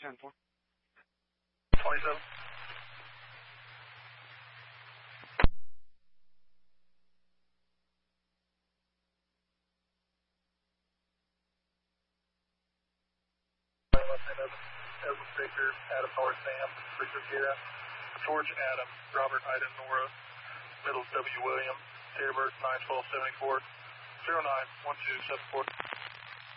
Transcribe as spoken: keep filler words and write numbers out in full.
ten four. twenty-seven. Edward Victor, Adam North Sam, Richard Guerra, George Adam, Robert Ida Nora, Middle W. William, Date of birth nine twelve seventy-four, zero nine one two seven four.